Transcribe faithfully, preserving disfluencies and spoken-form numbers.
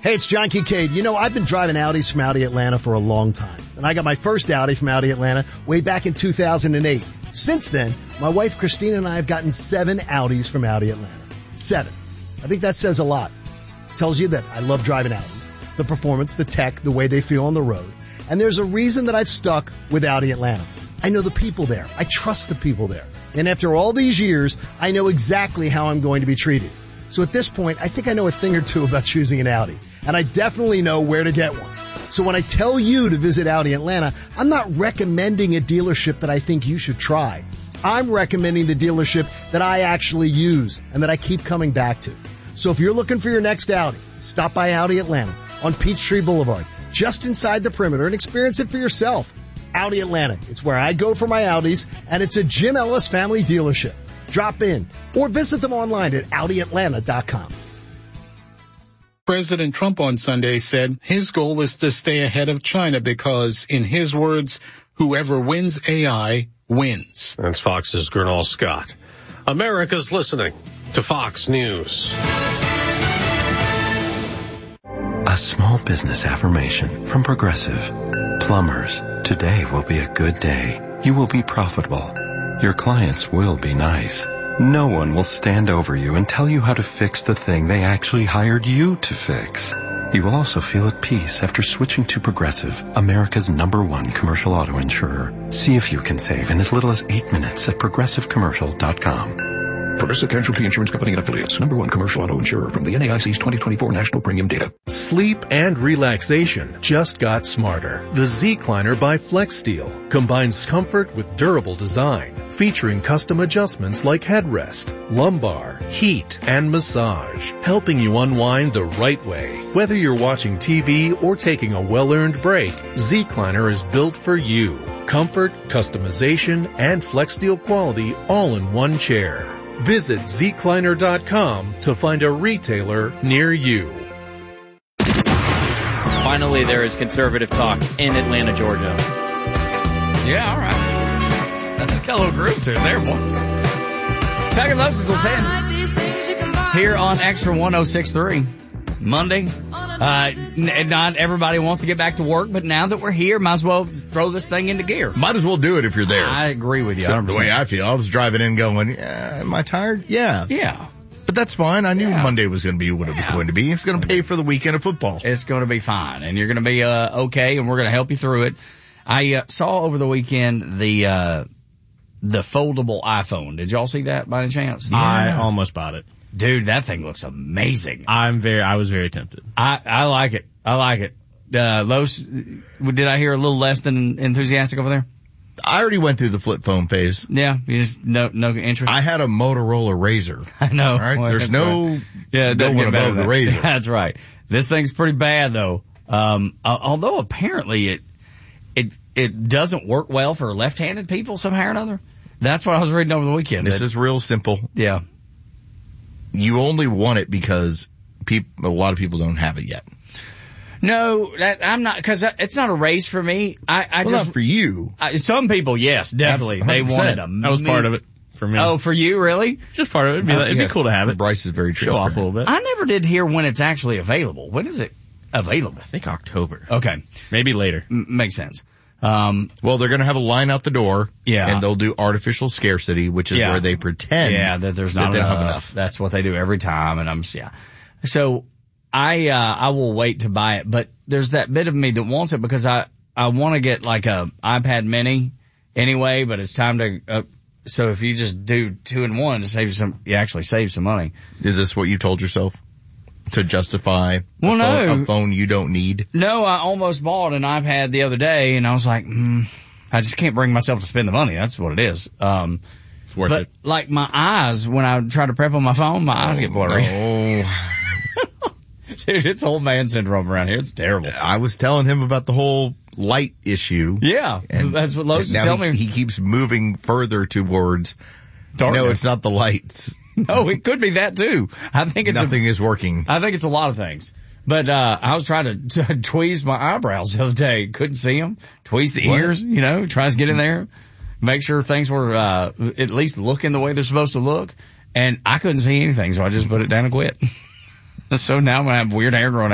Hey, it's John Kincaid. You know, I've been driving Audis from Audi Atlanta for a long time. And I got my first Audi from Audi Atlanta way back in two thousand eight. Since then, my wife Christina and I have gotten seven Audis from Audi Atlanta. Seven. I think that says a lot. It tells you that I love driving Audis. The performance, the tech, the way they feel on the road. And there's a reason that I've stuck with Audi Atlanta. I know the people there. I trust the people there. And after all these years, I know exactly how I'm going to be treated. So at this point, I think I know a thing or two about choosing an Audi. And I definitely know where to get one. So when I tell you to visit Audi Atlanta, I'm not recommending a dealership that I think you should try. I'm recommending the dealership that I actually use and that I keep coming back to. So if you're looking for your next Audi, stop by Audi Atlanta on Peachtree Boulevard, just inside the perimeter, and experience it for yourself. Audi Atlanta. It's where I go for my Audis, and it's a Jim Ellis family dealership. Drop in or visit them online at Audi Atlanta dot com. President Trump on Sunday said his goal is to stay ahead of China because, in his words, whoever wins A I wins. That's Fox's Gernal Scott. America's listening to Fox News. A small business affirmation from Progressive. Plumbers, today will be a good day. You will be profitable. Your clients will be nice. No one will stand over you and tell you how to fix the thing they actually hired you to fix. You will also feel at peace after switching to Progressive, America's number one commercial auto insurer. See if you can save in as little as eight minutes at progressive commercial dot com. Progressive Casualty Insurance Company and Affiliates. Number one commercial auto insurer from the N A I C's twenty twenty-four National Premium Data. Sleep and relaxation just got smarter. The Zecliner by FlexSteel combines comfort with durable design, featuring custom adjustments like headrest, lumbar, heat, and massage, helping you unwind the right way. Whether you're watching T V or taking a well-earned break, Zecliner is built for you. Comfort, customization, and FlexSteel quality all in one chair. Visit Zecliner dot com to find a retailer near you. Finally, there is conservative talk in Atlanta, Georgia. Yeah, all right. That's got a little groove to it there, boy. Second Love until ten. Here on Extra one oh six point three. Monday. Uh, n- not everybody wants to get back to work, but now that we're here, might as well throw this thing into gear. Might as well do it if you're there. I agree with you. So the way I feel, I was driving in going, yeah, am I tired? Yeah. Yeah. But that's fine. I knew yeah. Monday was going to be what it was yeah. going to be. It's going to pay for the weekend of football. It's going to be fine, and you're going to be uh okay, and we're going to help you through it. I uh, saw over the weekend the uh the foldable iPhone. Did y'all see that by any chance? Yeah. I almost bought it. Dude, that thing looks amazing. I'm very, I was very tempted. I, I like it. I like it. Uh, Los, did I hear a little less than enthusiastic over there? I already went through the flip phone phase. Yeah, you just no, no interest. I had a Motorola Razr. I know. All right, well, there's no right. yeah, going above the Razr. That's right. This thing's pretty bad though. Um, uh, although apparently it, it, it doesn't work well for left-handed people somehow or another. That's what I was reading over the weekend. This that, is real simple. Yeah. You only want it because people, a lot of people don't have it yet. No, that, I'm not, cause it's not a race for me. I, I well, just. Not for you. I, some people, yes, definitely. They wanted a That was part of it for me. Oh, for you, really? Just part of it. It'd be, uh, it'd yes. be cool to have it. Bryce is very Show off a little bit. I never did hear when it's actually available. When is it available? I think October. Okay. Maybe later. M- makes sense. Um, well, they're going to have a line out the door. Yeah. And they'll do artificial scarcity, which is yeah. where they pretend. Yeah, that there's not that enough. They don't have enough. That's what they do every time. And I'm, yeah. So I, uh, I will wait to buy it, but there's that bit of me that wants it because I, I want to get like a iPad mini anyway, but it's time to, uh, so if you just do two in one to save some, you actually save some money. Is this what you told yourself? To justify well, a, no. phone, a phone you don't need? No, I almost bought an iPad the other day, and I was like, mm, I just can't bring myself to spend the money. That's what it is. Um, it's worth but, it. Like, my eyes, when I try to prep on my phone, my eyes oh, get blurry. No. Dude, it's old man syndrome around here. It's terrible. I was telling him about the whole light issue. Yeah, and that's what Lowe's is telling he, me. He keeps moving further towards, darkness. No, it's not the lights. No, it could be that too. I think it's nothing a, is working. I think it's a lot of things. But uh I was trying to, to tweeze my eyebrows the other day. Couldn't see them. Tweeze the what? ears, you know, tries to get in there, make sure things were uh at least looking the way they're supposed to look. And I couldn't see anything, so I just put it down and quit. So now I'm gonna have weird hair growing out.